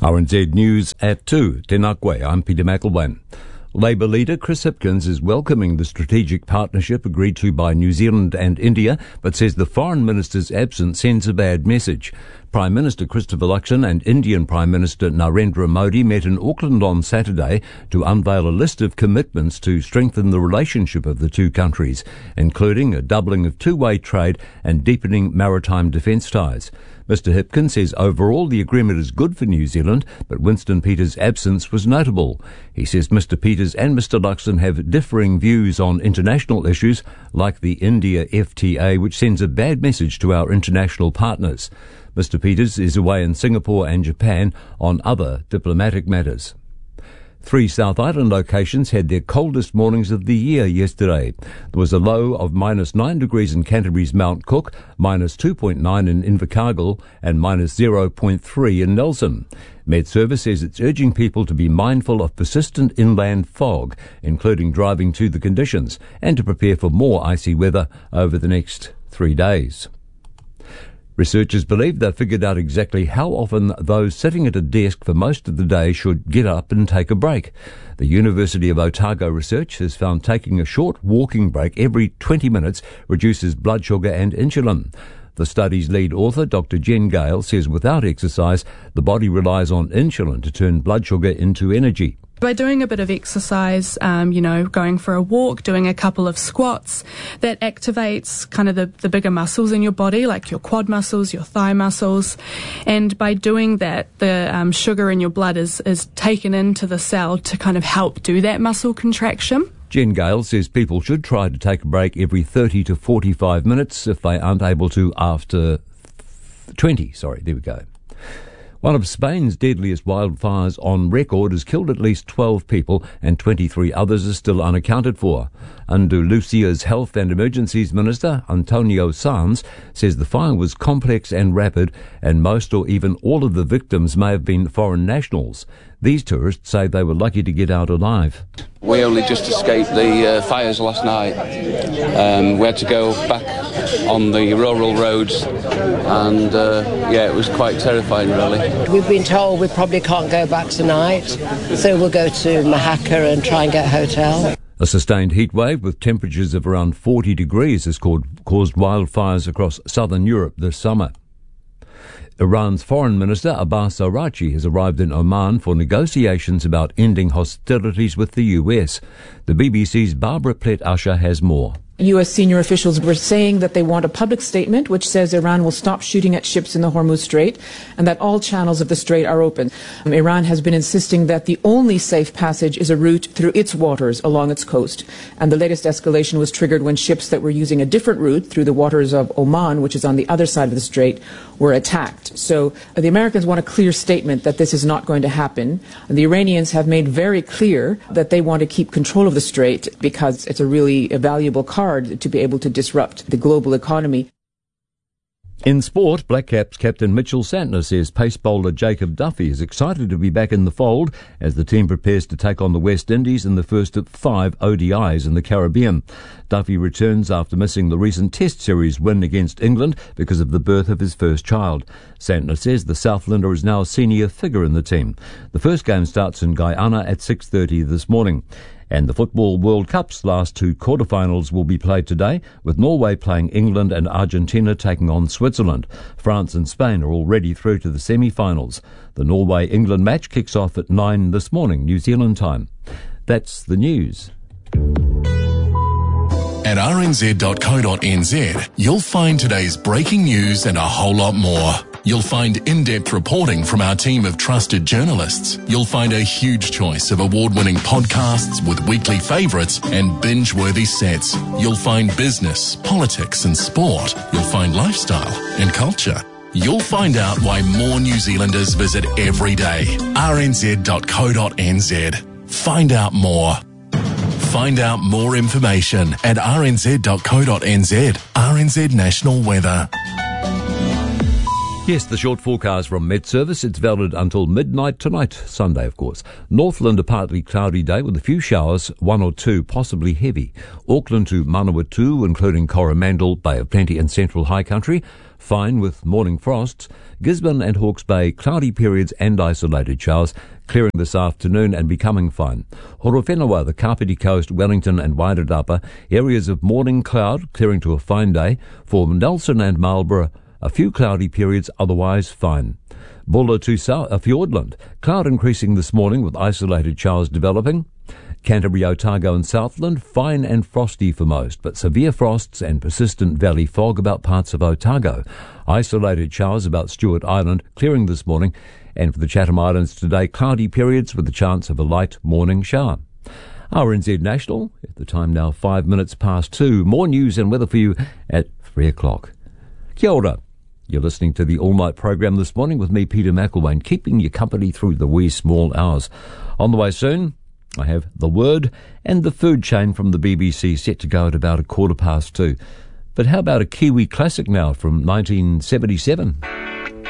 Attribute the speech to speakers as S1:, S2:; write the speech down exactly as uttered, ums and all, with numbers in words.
S1: R N Z News at two. Tēnā koe, I'm Peter McElwain. Labour leader Chris Hipkins is welcoming the strategic partnership agreed to by New Zealand and India, but says the foreign minister's absence sends a bad message. Prime Minister Christopher Luxon and Indian Prime Minister Narendra Modi met in Auckland on Saturday to unveil a list of commitments to strengthen the relationship of the two countries, including a doubling of two-way trade and deepening maritime defence ties. Mister Hipkins says overall the agreement is good for New Zealand, but Winston Peters' absence was notable. He says Mister Peters and Mister Luxon have differing views on international issues like the India F T A, which sends a bad message to our international partners. Mister Peters is away in Singapore and Japan on other diplomatic matters. Three South Island locations had their coldest mornings of the year yesterday. There was a low of minus nine degrees in Canterbury's Mount Cook, minus two point nine in Invercargill, and minus zero point three in Nelson. Met Service says it's urging people to be mindful of persistent inland fog, including driving to the conditions, and to prepare for more icy weather over the next three days. Researchers believe they've figured out exactly how often those sitting at a desk for most of the day should get up and take a break. The University of Otago research has found taking a short walking break every twenty minutes reduces blood sugar and insulin. The study's lead author, Doctor Jen Gale, says without exercise, the body relies on insulin to turn blood sugar into energy.
S2: By doing a bit of exercise, um, you know, going for a walk, doing a couple of squats, that activates kind of the, the bigger muscles in your body, like your quad muscles, your thigh muscles. And by doing that, the um, sugar in your blood is, is taken into the cell to kind of help do that muscle contraction.
S1: Jen Gale says people should try to take a break every thirty to forty-five minutes if they aren't able to after twenty. Sorry, there we go. One of Spain's deadliest wildfires on record has killed at least twelve people and twenty-three others are still unaccounted for. Andalusia's Health and Emergencies Minister, Antonio Sanz, says the fire was complex and rapid and most or even all of the victims may have been foreign nationals. These tourists say they were lucky to get out alive.
S3: We only just escaped the uh, fires last night. Um, we had to go back on the rural roads and uh, yeah, it was quite terrifying really.
S4: We've been told we probably can't go back tonight, so we'll go to Mahaka and try and get a hotel.
S1: A sustained heat wave with temperatures of around forty degrees has caused wildfires across southern Europe this summer. Iran's Foreign Minister Abbas Araghchi has arrived in Oman for negotiations about ending hostilities with the U S. The B B C's Barbara Plett-Usher has more.
S5: U S senior officials were saying that they want a public statement which says Iran will stop shooting at ships in the Hormuz Strait and that all channels of the strait are open. Um, Iran has been insisting that the only safe passage is a route through its waters along its coast. And the latest escalation was triggered when ships that were using a different route through the waters of Oman, which is on the other side of the strait, were attacked. So uh, the Americans want a clear statement that this is not going to happen. And the Iranians have made very clear that they want to keep control of the strait because it's a really a valuable card to be able to disrupt the global economy.
S1: In sport, Black Caps captain Mitchell Santner says pace bowler Jacob Duffy is excited to be back in the fold as the team prepares to take on the West Indies in the first of five O D Is in the Caribbean. Duffy returns after missing the recent Test Series win against England because of the birth of his first child. Santner says the Southlander is now a senior figure in the team. The first game starts in Guyana at six thirty this morning. And the Football World Cup's last two quarterfinals will be played today, with Norway playing England and Argentina taking on Switzerland. France and Spain are already through to the semi-finals. The Norway-England match kicks off at nine this morning, New Zealand time. That's the news.
S6: At r n z dot co dot n z, you'll find today's breaking news and a whole lot more. You'll find in-depth reporting from our team of trusted journalists. You'll find a huge choice of award-winning podcasts with weekly favourites and binge-worthy sets. You'll find business, politics and sport. You'll find lifestyle and culture. You'll find out why more New Zealanders visit every day. r n z dot co dot n z. Find out more. Find out more information at r n z dot co dot n z. R N Z National Weather.
S1: Yes, the short forecast from Met Service. It's valid until midnight tonight, Sunday, of course. Northland, a partly cloudy day with a few showers, one or two, possibly heavy. Auckland to Manawatu, including Coromandel, Bay of Plenty and Central High Country. fine with morning frosts. Gisborne and Hawke's Bay, cloudy periods and isolated showers, clearing this afternoon and becoming fine. Horowhenua, the Kapiti Coast, Wellington and Wairarapa, areas of morning cloud, clearing to a fine day. For Nelson and Marlborough, a few cloudy periods, otherwise fine. Bulla to South, uh, Fiordland, cloud increasing this morning with isolated showers developing. Canterbury, Otago and Southland, fine and frosty for most, but severe frosts and persistent valley fog about parts of Otago. Isolated showers about Stewart Island, clearing this morning. And for the Chatham Islands today, cloudy periods with the chance of a light morning shower. R N Z National, at the time now five minutes past two. More news and weather for you at three o'clock. Kia ora. You're listening to the All Night program this morning with me, Peter McElwain, keeping you company through the wee small hours. On the way soon, I have The Word and The Food Chain from the B B C set to go at about a quarter past two. But how about a Kiwi classic now from nineteen seventy-seven?